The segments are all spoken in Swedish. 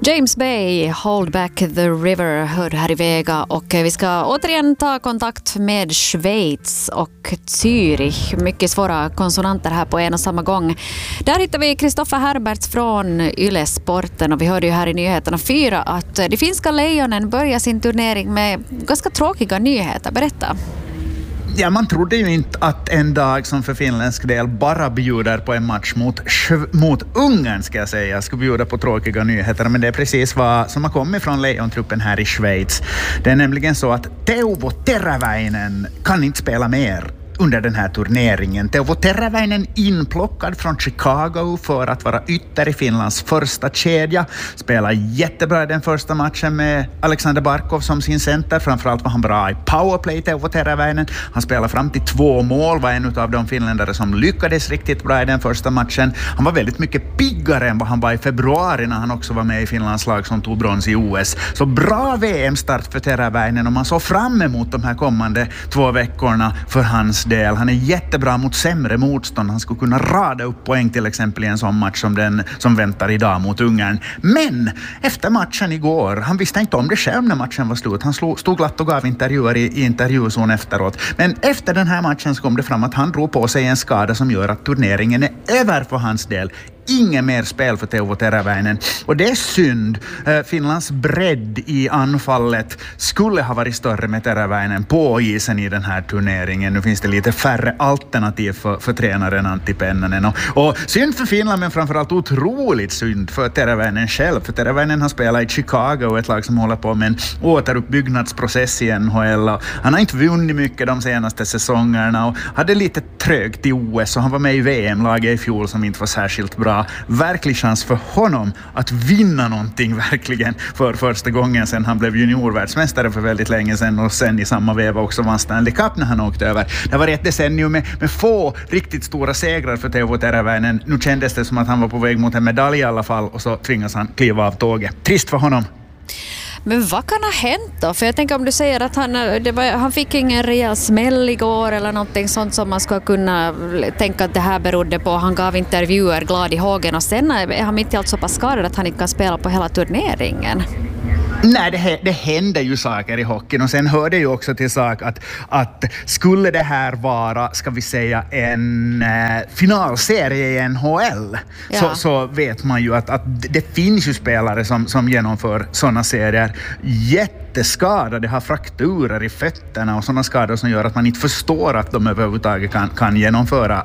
James Bay, Hold Back the River, hörde här i Vega, och vi ska återigen ta kontakt med Schweiz och Zürich. Mycket svåra konsonanter här på en och samma gång. Där hittar vi Kristoffer Herberts från Yle Sporten, och vi hörde ju här i nyheterna 4 att de finska lejonen börjar sin turnering med ganska tråkiga nyheter. Berätta. Ja, man trodde ju inte att en dag som för finländsk del bara bjuder på en match mot Ungern, ska jag säga, skulle bjuda på tråkiga nyheter, men det är precis vad som har kommit från lejontruppen här i Schweiz. Det är nämligen så att Teuvo Teräväinen kan inte spela mer under den här turneringen. Teuvo Teräväinen inplockad från Chicago för att vara ytter i Finlands första kedja. Spelar jättebra i den första matchen med Alexander Barkov som sin center. Framförallt var han bra i powerplay, Teuvo Teräväinen. Han spelar fram till 2 mål, var en av de finländare som lyckades riktigt bra i den första matchen. Han var väldigt mycket piggare än vad han var i februari när han också var med i Finlands lag som tog brons i OS. Så bra VM-start för Teräväinen, och man såg fram emot de här kommande 2 veckorna för hans del. Han är jättebra mot sämre motstånd. Han skulle kunna rada upp poäng till exempel i en sån match som den som väntar idag mot Ungern. Men efter matchen igår, han visste inte om det själv när matchen var slut. Han stod glatt och gav intervjuer i intervjuzon efteråt. Men efter den här matchen så kom det fram att han drog på sig en skada som gör att turneringen är över för hans del. Ingen mer spel för Teuvo Teräväinen. Och det är synd. Finlands bredd i anfallet skulle ha varit större med Teräväinen på isen i den här turneringen. Nu finns det lite färre alternativ för tränaren Antti Pennanen. Och synd för Finland, men framförallt otroligt synd för Teräväinen själv. För Teräväinen har spelat i Chicago, ett lag som håller på med en återuppbyggnadsprocess i NHL. Och han har inte vunnit mycket de senaste säsongerna och hade lite trögt i OS, och han var med i VM-laget i fjol som inte var särskilt bra. Verklig chans för honom att vinna någonting verkligen för första gången sedan han blev juniorvärldsmästare för väldigt länge sedan, och sen i samma veva också vann Stanley Cup när han åkte över. Det var ett decennium med få riktigt stora segrar för Teuvo Teräväinen. Nu kändes det som att han var på väg mot en medalj i alla fall, och så tvingas han kliva av tåget. Trist för honom. Men vad kan ha hänt då? För jag tänker, om du säger att han fick ingen rejäl smäll igår eller någonting sånt som man ska kunna tänka att det här berodde på. Han gav intervjuer glad i hågen, och sen är han mitt i allt så pass skadad att han inte kan spela på hela turneringen. Nej, det händer ju saker i hockeyn, och sen hör det ju också till sak att skulle det här vara, ska vi säga, en finalserie i NHL, ja, så vet man ju att det finns ju spelare som genomför sådana serier jätteskadade, har frakturer i fötterna och sådana skador som gör att man inte förstår att de överhuvudtaget kan genomföra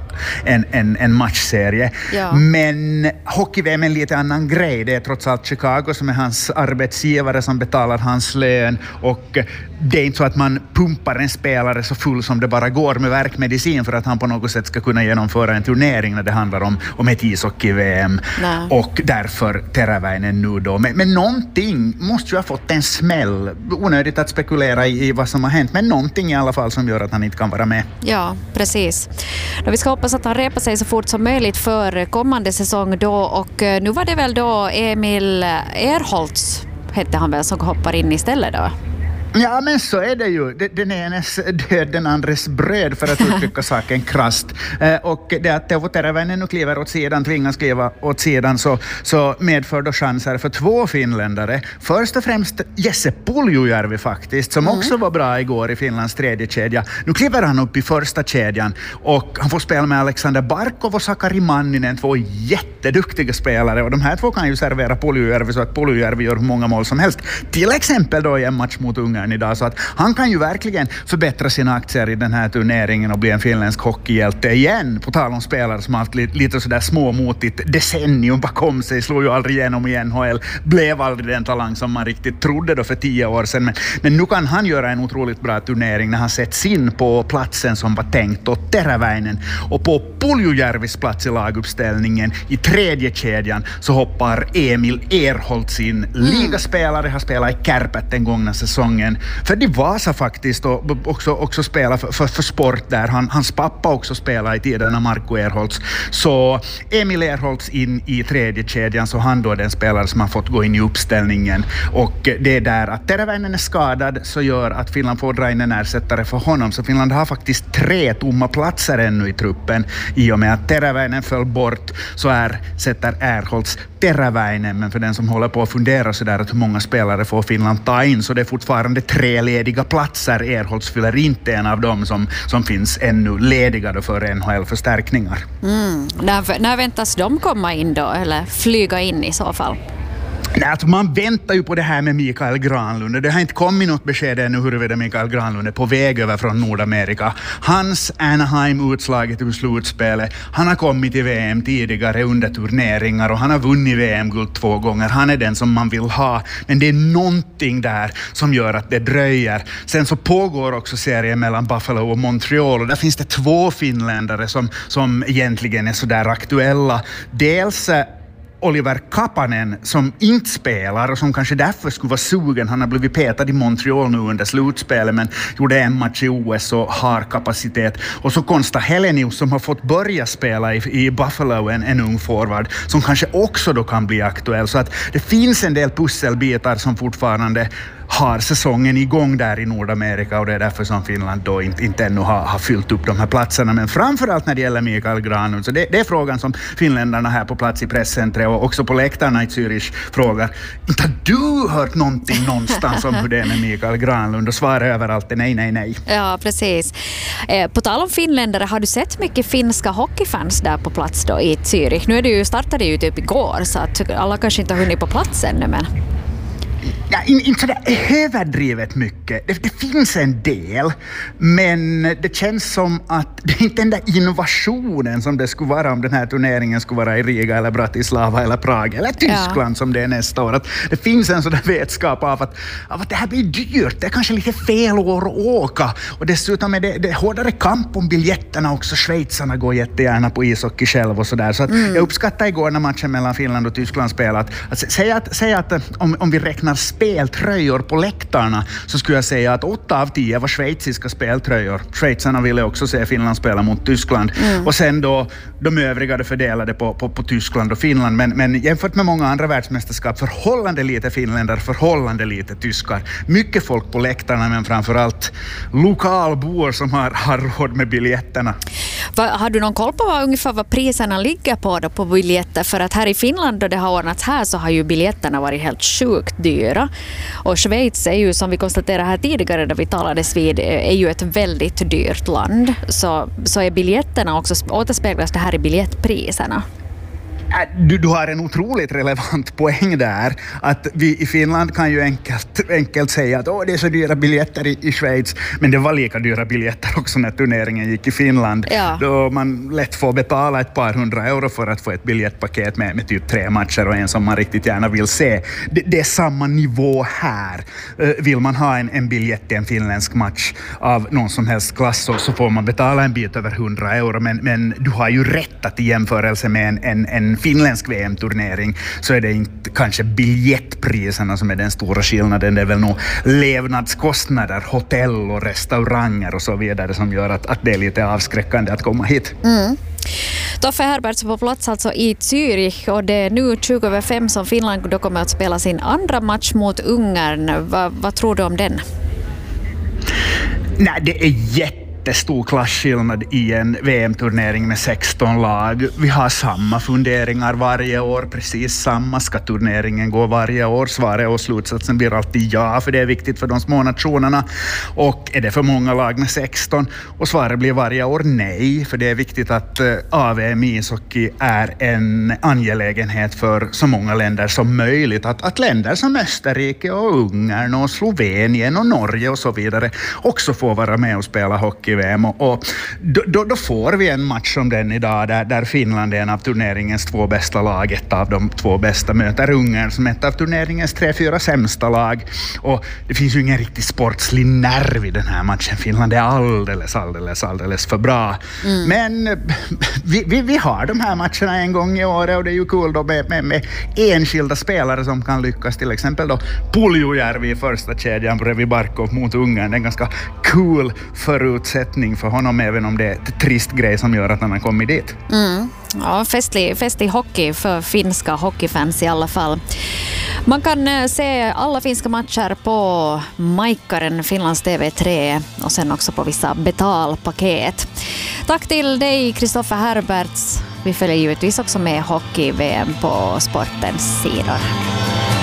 en matchserie. Ja. Men hockey-VM är en lite annan grej. Det är trots allt Chicago som är hans arbetsgivare som betalar hans lön, och det är inte så att man pumpar en spelare så full som det bara går med verkmedicin för att han på något sätt ska kunna genomföra en turnering när det handlar om ett ishockey-VM. Nej. Och därför Teräväinen nu då. Men någonting måste ju ha fått en smäll. Onödigt att spekulera i vad som har hänt, men någonting i alla fall som gör att han inte kan vara med. Ja, precis. Vi ska hoppas att han repar sig så fort som möjligt för kommande säsong då, och nu var det väl då Emil Erholtz, hette han väl, som hoppar in istället då? Ja, men så är det ju. Den enes död, den andres bröd, för att uttrycka saken krasst. Och det att Teuvo Teräväinen nu kliver åt sidan, tvingas kliva åt sidan, så medför då chanser för 2 finländare. Först och främst Jesse Puljujärvi faktiskt, som också var bra igår i Finlands 3:e kedja. Nu kliver han upp i första kedjan, och han får spela med Alexander Barkov och Sakari Manninen, 2 jätteduktiga spelare. Och de här 2 kan ju servera Puljujärvi så att Puljujärvi gör hur många mål som helst. Till exempel då i en match mot Ungern idag, så att han kan ju verkligen förbättra sina aktier i den här turneringen och bli en finländsk hockeyhjälte igen. På tal om spelare som har haft lite sådär småmotigt decennium bakom sig, slog ju aldrig igenom i NHL, blev aldrig den talang som man riktigt trodde då för 10 år sedan. Men nu kan han göra en otroligt bra turnering när han sätts in på platsen som var tänkt åt Teräväinen. Och på Puljujärvis plats i laguppställningen i 3:e kedjan så hoppar Emil Erholtz in. Ligaspelare, har spelat i Kärpät den gångna säsongen. säsongen. För de Vasa faktiskt och också spela för sport där. Hans pappa också spelar i tiden när Marco Erholtz. Så Emil Erholtz in i tredje kedjan, så han då är den spelare som har fått gå in i uppställningen. Och det är där att Teräväinen är skadad så gör att Finland får dra in en ersättare för honom. Så Finland har faktiskt 3 tomma platser ännu i truppen. I och med att Teräväinen föll bort så sätter Erholtz Teräväinen. Men för den som håller på att fundera så där att hur många spelare får Finland ta in, så det är fortfarande 3 lediga platser. Erholtz fyller inte en av dem som finns ännu lediga för NHL-förstärkningar. När väntas de komma in då, eller flyga in i så fall? Nej, alltså man väntar ju på det här med Mikael Granlund. Det har inte kommit något besked ännu huruvida Mikael Granlund är på väg över från Nordamerika. Hans Anaheim utslaget ur slutspelet. Han har kommit till VM tidigare under turneringar och han har vunnit VM-guld 2 gånger. Han är den som man vill ha. Men det är någonting där som gör att det dröjer. Sen så pågår också serien mellan Buffalo och Montreal och där finns det 2 finländare som egentligen är så där aktuella. Dels Oliver Kapanen som inte spelar och som kanske därför skulle vara sugen. Han har blivit petad i Montreal nu under slutspelet men gjorde en match i OS och har kapacitet. Och så Konsta Helenius som har fått börja spela i Buffalo, en ung forward som kanske också då kan bli aktuell. Så att det finns en del pusselbitar som fortfarande har säsongen igång där i Nordamerika och det är därför som Finland då inte ännu har fyllt upp de här platserna. Men framförallt när det gäller Mikael Granlund, så det är frågan som finländarna här på plats i presscentret och också på läktarna i Zürich frågar. Inte har du hört någonting någonstans om hur det är med Mikael Granlund? Och svarar överallt nej. Ja, precis. På tal om finländare, har du sett mycket finska hockeyfans där på plats då i Zürich? Nu startade det ju typ igår så att alla kanske inte har hunnit på plats ännu, men... Ja, inte sådär överdrivet mycket. Det finns en del, men det känns som att det är inte den där innovationen som det skulle vara om den här turneringen skulle vara i Riga eller Bratislava eller Prag eller Tyskland som det är nästa år. Att det finns en sån vetskap av att det här blir dyrt. Det är kanske lite fel år att åka. Och dessutom är det hårdare kamp om biljetterna också. Schweizarna går jättegärna på ishockey själv och sådär. Så att jag uppskattar igår när matchen mellan Finland och Tyskland spelat. Säga att om vi räknar speltröjor på läktarna så skulle jag säga att 8 av 10 var schweiziska speltröjor. Schweizarna ville också se Finland spela mot Tyskland. Och sen då de övriga fördelade på Tyskland och Finland. Men jämfört med många andra världsmästerskap förhållande lite finländare, förhållande lite tyskar. Mycket folk på läktarna men framförallt lokalbor som har råd med biljetterna. Har du någon koll på ungefär vad priserna ligger på biljetter? För att här i Finland då det har ordnats här så har ju biljetterna varit helt sjukt dyra. Och Schweiz är ju, som vi konstaterade här tidigare då vi talades vid, är ju ett väldigt dyrt land. Så är biljetterna också, återspeglas det här i biljettpriserna? Du har en otroligt relevant poäng där. Att vi i Finland kan ju enkelt säga att det är så dyra biljetter i Schweiz. Men det var lika dyra biljetter också när turneringen gick i Finland. Ja. Då man lätt får betala ett par 100 euro för att få ett biljettpaket med typ 3 matcher och en som man riktigt gärna vill se. Det är samma nivå här. Vill man ha en biljett i en finländsk match av någon som helst klass så får man betala en bit över 100 euro. Men du har ju rätt att i jämförelse med en finländsk VM-turnering så är det inte kanske biljettpriserna som är den stora skillnaden. Det är väl nog levnadskostnader, hotell och restauranger och så vidare som gör att det är lite avskräckande att komma hit. Toffe Herberts på plats alltså i Zürich och det är nu 20:05 som Finland då kommer att spela sin andra match mot Ungern. Vad tror du om den? Nej, det är jättestor klasskillnad i en VM-turnering med 16 lag. Vi har samma funderingar varje år, precis samma. Ska turneringen gå varje år? Svaret och slutsatsen blir alltid ja, för det är viktigt för de små nationerna. Och är det för många lag med 16? Och svaret blir varje år nej, för det är viktigt att AVM ishockey är en angelägenhet för så många länder som möjligt. Att länder som Österrike och Ungern och Slovenien och Norge och så vidare också får vara med och spela hockey hockey-VM och då får vi en match som den idag där Finland är en av turneringens 2 bästa lag, ett av de 2 bästa möter Ungern som ett av turneringens 3-4 sämsta lag, och det finns ju ingen riktig sportslig nerv i den här matchen. Finland är alldeles för bra. Men vi har de här matcherna en gång i året och det är ju kul då med enskilda spelare som kan lyckas, till exempel då Puljujärvi i första kedjan bredvid Barkov mot Ungern. Det är en ganska cool förutsättning för honom, även om det är ett trist grej som gör att han har kommit dit. Ja, festlig hockey för finska hockeyfans i alla fall. Man kan se alla finska matcher på Maikkaren, Finlands TV3 och sen också på vissa betalpaket. Tack till dig, Kristoffer Herberts. Vi följer givetvis också med hockey-VM på sportens sidor.